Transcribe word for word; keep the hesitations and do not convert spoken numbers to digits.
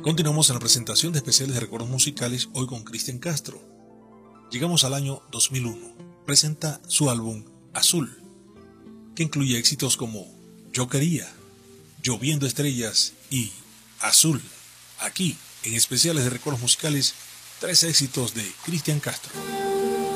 Continuamos en la presentación de especiales de recuerdos musicales, hoy con Cristian Castro. Llegamos al año dos mil uno. Presenta su álbum Azul, que incluye éxitos como Yo Quería, Lloviendo Estrellas y Azul. Aquí, en especiales de recuerdos musicales, tres éxitos de Cristian Castro.